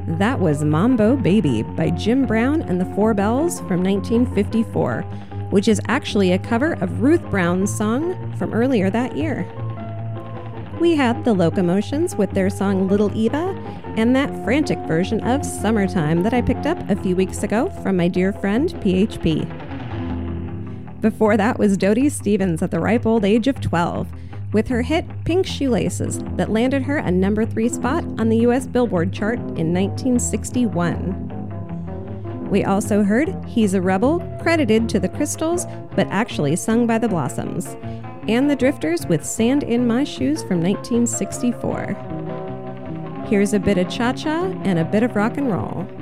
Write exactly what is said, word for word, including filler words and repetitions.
That was Mambo Baby by Jim Brown and the Four Bells from nineteen fifty-four, which is actually a cover of Ruth Brown's song from earlier that year. We had the Locomotions with their song Little Eva, and that frantic version of Summertime that I picked up a few weeks ago from my dear friend P H P. Before that was Dodie Stevens at the ripe old age of twelve, with her hit Pink Shoelaces that landed her a number three spot on the U S Billboard chart in nineteen sixty-one. We also heard He's a Rebel, credited to the Crystals, but actually sung by the Blossoms, and the Drifters with Sand in My Shoes from nineteen sixty-four. Here's a bit of cha-cha and a bit of rock and roll.